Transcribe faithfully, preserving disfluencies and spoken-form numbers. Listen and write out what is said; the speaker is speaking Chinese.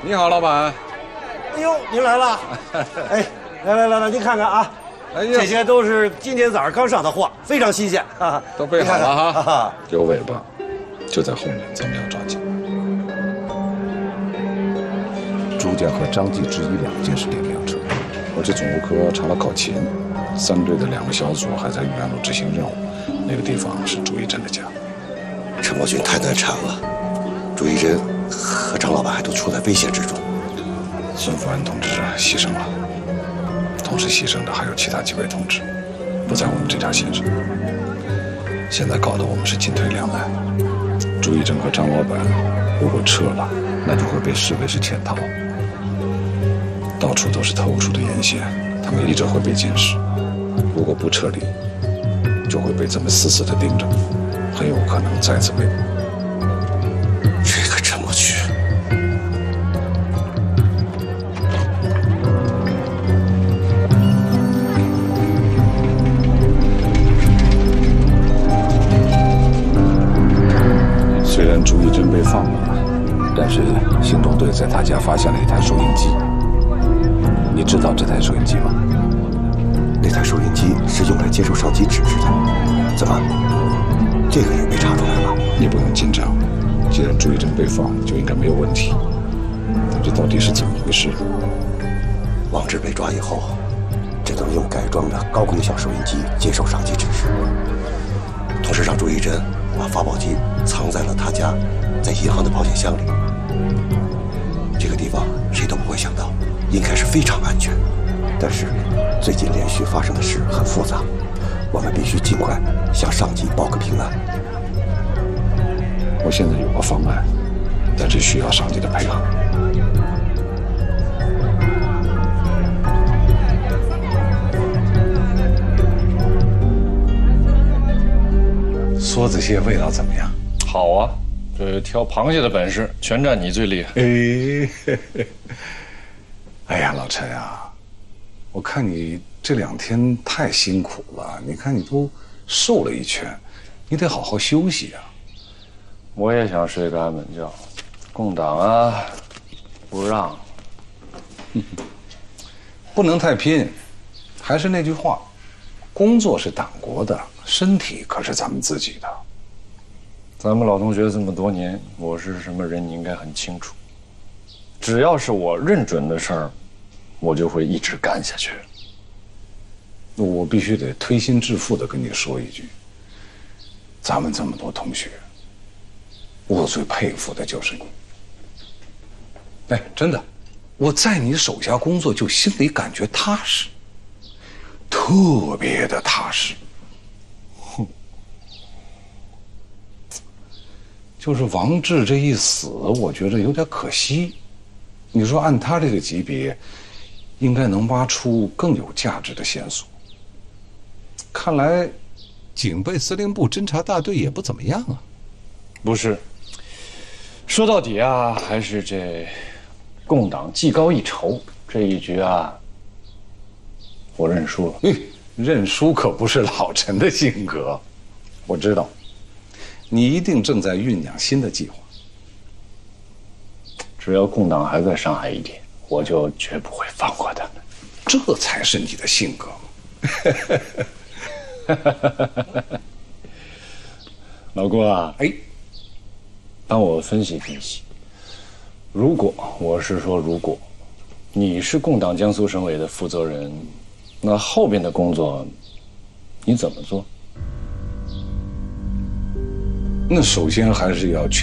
你好，老板。 哎呦，您来了！哎，来来来来，您看看啊，哎呀，这些都是今天早上刚上的货，非常新鲜啊， 都备好了哈。 哈有尾巴，就在后面，咱们要抓紧。 朱家和张继之一两件是点亮车， 我这总务科查了考勤，三队的两个小组还在玉安路执行任务，那个地方是朱一珍的家。 陈国军太难缠了，朱一珍和张老板还都处在危险之中。 孙福安同志牺牲了，同时牺牲的还有其他几位同志，不在我们这条线上。现在搞得我们是进退两难。朱一珍和张老板如果撤了，那就会被视为是潜逃，到处都是特务处的眼线，他们一直会被监视。如果不撤离，就会被这么死死的盯着，很有可能再次被捕。 这个陈默去。 虽然朱一珍被放了，但是行动队在他家发现了一台收音机。你知道这台收音机吗？ 那台收音机是用来接受上级指示的，怎么，这个也被查出来了？ 你不用紧张，既然朱一珍被放，就应该没有问题。这到底是怎么回事？ 王志被抓以后，只能用改装的高功效收音机接受上级指示，同时让朱一珍把发报机藏在了他家在银行的保险箱里。这个地方谁都不会想到，应该是非常安全。但是最近连续发生的事很复杂，我们必须尽快向上级报个平安。 我现在有个方案，但是需要上级的配合。梭子蟹味道怎么样？ 好啊，这挑螃蟹的本事全占你最厉害。 哎，嘿嘿哎呀，老陈啊，我看你这两天太辛苦了，你看你都瘦了一圈，你得好好休息啊。 我也想睡个安稳觉，共党啊，不让。 不能太拼，还是那句话，工作是党国的，身体可是咱们自己的。 咱们老同学这么多年，我是什么人，你应该很清楚。只要是我认准的事儿，我就会一直干下去。 我必须得推心置腹地跟你说一句，咱们这么多同学，我最佩服的就是你。哎，真的，我在你手下工作就心里感觉踏实，特别的踏实。哼，就是王志这一死，我觉得有点可惜。你说按他这个级别，应该能挖出更有价值的线索。看来， 警备司令部侦察大队也不怎么样啊。 不是，说到底啊，还是这共党技高一筹这一局啊，我认输了。 嗯，认输可不是老陈的性格，我知道，你一定正在酝酿新的计划。 只要共党还在上海一点，我就绝不会放过他们。 这才是你的性格嘛。 老郭啊， 哎， 帮我分析分析，如果我是说如果你是共党江苏省委的负责人，那后边的工作你怎么做？ 那首先还是要确